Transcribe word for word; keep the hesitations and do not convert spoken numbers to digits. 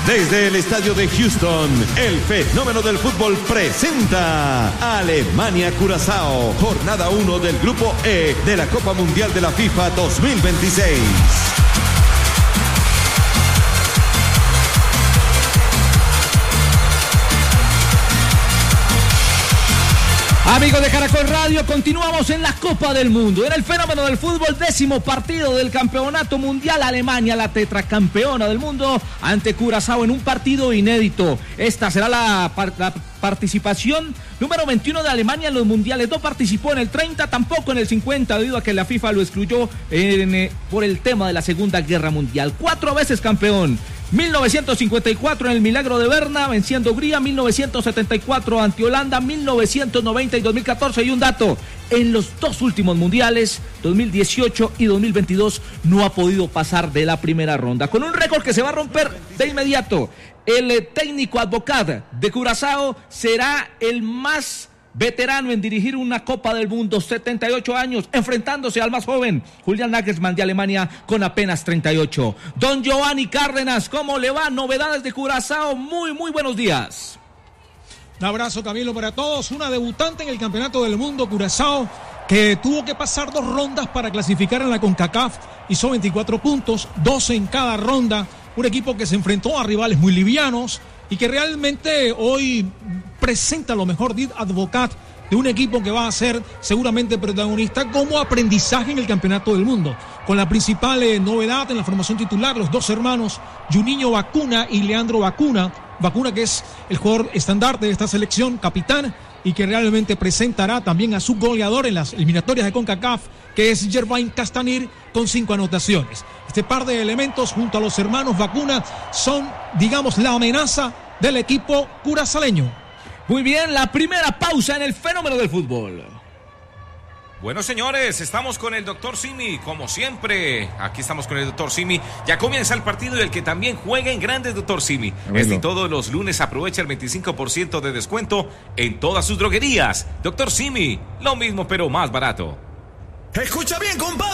Desde el estadio de Houston, el fenómeno del fútbol presenta Alemania-Curazao, jornada uno del Grupo E de la Copa Mundial de la FIFA dos mil veintiséis. Amigos de Caracol Radio, continuamos en la Copa del Mundo. En el fenómeno del fútbol, décimo partido del Campeonato Mundial. Alemania, la tetracampeona del mundo, ante Curazao en un partido inédito. Esta será la, la participación número veintiuno de Alemania en los mundiales. No participó en el treinta, tampoco en el cincuenta, debido a que la FIFA lo excluyó en, eh, por el tema de la Segunda Guerra Mundial. Cuatro veces campeón. mil novecientos cincuenta y cuatro en el Milagro de Berna, venciendo Hungría, mil novecientos setenta y cuatro ante Holanda, mil novecientos noventa y dos mil catorce. Y un dato, en los dos últimos mundiales, dos mil dieciocho y dos mil veintidós, no ha podido pasar de la primera ronda. Con un récord que se va a romper de inmediato. El técnico Advocat de Curazao será el más veterano en dirigir una Copa del Mundo, setenta y ocho años, enfrentándose al más joven, Julian Nagelsmann de Alemania, con apenas treinta y ocho. Don Giovanni Cárdenas, ¿cómo le va? Novedades de Curazao, muy, muy buenos días. Un abrazo, Camilo, para todos. Una debutante en el Campeonato del Mundo, Curazao, que tuvo que pasar dos rondas para clasificar en la CONCACAF. Hizo veinticuatro puntos, doce en cada ronda. Un equipo que se enfrentó a rivales muy livianos y que realmente hoy presenta lo mejor de Advocat, de un equipo que va a ser seguramente protagonista como aprendizaje en el Campeonato del Mundo, con la principal eh, novedad en la formación titular, los dos hermanos Juninho Bacuna y Leandro Bacuna. Bacuna, que es el jugador estandarte de esta selección, capitán, y que realmente presentará también a su goleador en las eliminatorias de CONCACAF, que es Jervain Castanir, con cinco anotaciones. Este par de elementos junto a los hermanos Bacuna son, digamos, la amenaza del equipo curazaleño. Muy bien, la primera pausa en el fenómeno del fútbol. Bueno, señores, estamos con el doctor Simi, como siempre. Aquí estamos con el doctor Simi. Ya comienza el partido y el que también juega en grande, doctor Simi. Bueno. Este y todos los lunes aprovecha el veinticinco por ciento de descuento en todas sus droguerías. Doctor Simi, lo mismo pero más barato. Escucha bien, compadre.